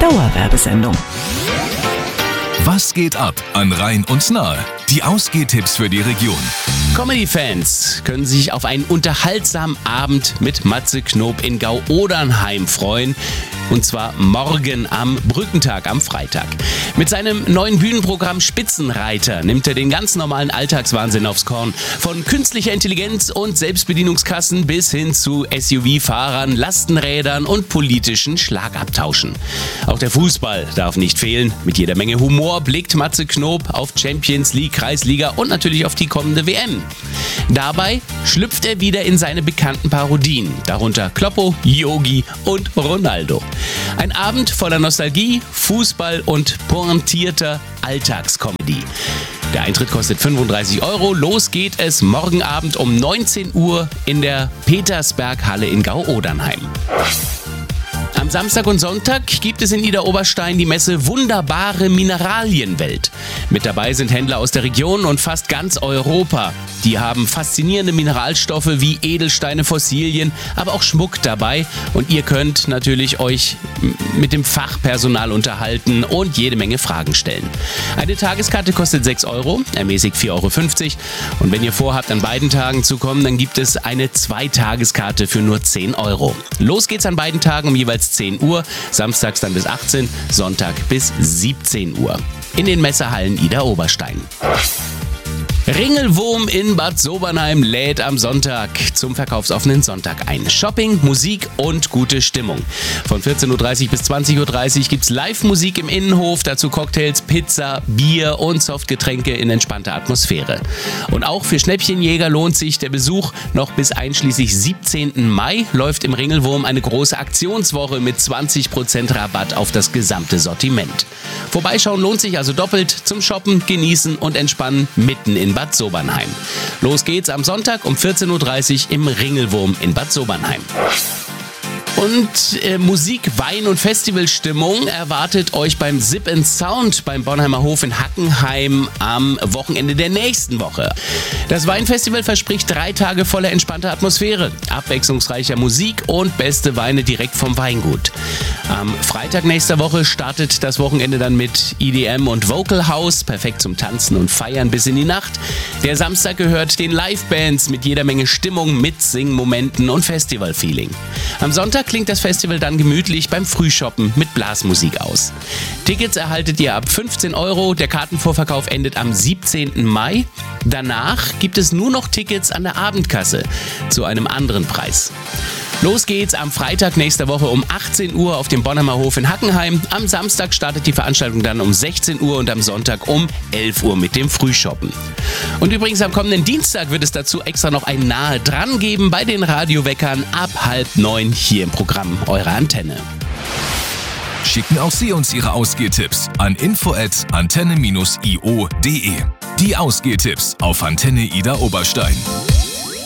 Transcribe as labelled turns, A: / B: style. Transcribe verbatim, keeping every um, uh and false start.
A: Dauerwerbesendung.
B: Was geht ab an Rhein und Nahe? Die Ausgehtipps für die Region.
C: Comedy-Fans können sich auf einen unterhaltsamen Abend mit Matze Knob in Gau-Odernheim freuen. Und zwar morgen am Brückentag, am Freitag. Mit seinem neuen Bühnenprogramm Spitzenreiter nimmt er den ganz normalen Alltagswahnsinn aufs Korn. Von künstlicher Intelligenz und Selbstbedienungskassen bis hin zu S U V-Fahrern, Lastenrädern und politischen Schlagabtauschen. Auch der Fußball darf nicht fehlen. Mit jeder Menge Humor blickt Matze Knob auf Champions League, Kreisliga und natürlich auf die kommende W M. Dabei schlüpft er wieder in seine bekannten Parodien, darunter Kloppo, Yogi und Ronaldo. Ein Abend voller Nostalgie, Fußball und pointierter Alltagscomedy. Der Eintritt kostet fünfunddreißig Euro. Los geht es morgen Abend um neunzehn Uhr in der Petersberghalle in Gau-Odernheim. Am Samstag und Sonntag gibt es in Niederoberstein die Messe Wunderbare Mineralienwelt. Mit dabei sind Händler aus der Region und fast ganz Europa. Die haben faszinierende Mineralstoffe wie Edelsteine, Fossilien, aber auch Schmuck dabei. Und ihr könnt natürlich euch mit dem Fachpersonal unterhalten und jede Menge Fragen stellen. Eine Tageskarte kostet sechs Euro, ermäßigt vier Euro fünfzig. Und wenn ihr vorhabt, an beiden Tagen zu kommen, dann gibt es eine Zweitageskarte für nur zehn Euro. Los geht's an beiden Tagen um jeweils zehn Uhr, samstags dann bis achtzehn, Sonntag bis siebzehn Uhr. In den Messehallen Ida Oberstein. Ringelwurm in Bad Sobernheim lädt am Sonntag zum verkaufsoffenen Sonntag ein. Shopping, Musik und gute Stimmung. Von vierzehn Uhr dreißig bis zwanzig Uhr dreißig gibt's Live-Musik im Innenhof, dazu Cocktails, Pizza, Bier und Softgetränke in entspannter Atmosphäre. Und auch für Schnäppchenjäger lohnt sich der Besuch. Noch bis einschließlich siebzehnten Mai läuft im Ringelwurm eine große Aktionswoche mit zwanzig Prozent Rabatt auf das gesamte Sortiment. Vorbeischauen lohnt sich also doppelt, zum Shoppen, Genießen und Entspannen mitten in Bad Sobernheim. Los geht's am Sonntag um vierzehn Uhr dreißig im Ringelwurm in Bad Sobernheim. Und äh, Musik, Wein und Festivalstimmung erwartet euch beim Sip and Sound beim Bornheimer Hof in Hackenheim am Wochenende der nächsten Woche. Das Weinfestival verspricht drei Tage voller entspannter Atmosphäre, abwechslungsreicher Musik und beste Weine direkt vom Weingut. Am Freitag nächster Woche startet das Wochenende dann mit E D M und Vocal House, perfekt zum Tanzen und Feiern bis in die Nacht. Der Samstag gehört den Livebands mit jeder Menge Stimmung, Mitsingmomenten und Festivalfeeling. Am Sonntag klingt das Festival dann gemütlich beim Frühshoppen mit Blasmusik aus. Tickets erhaltet ihr ab fünfzehn Euro, der Kartenvorverkauf endet am siebzehnten Mai. Danach gibt es nur noch Tickets an der Abendkasse zu einem anderen Preis. Los geht's am Freitag nächster Woche um achtzehn Uhr auf dem Bornheimer Hof in Hackenheim. Am Samstag startet die Veranstaltung dann um sechzehn Uhr und am Sonntag um elf Uhr mit dem Frühshoppen. Und übrigens am kommenden Dienstag wird es dazu extra noch ein Nahe dran geben bei den Radioweckern ab halb neun hier im Programm eurer Antenne.
B: Schicken auch Sie uns Ihre Ausgehtipps an info at antenne dash i o punkt de. Die Ausgehtipps auf Antenne Ida Oberstein.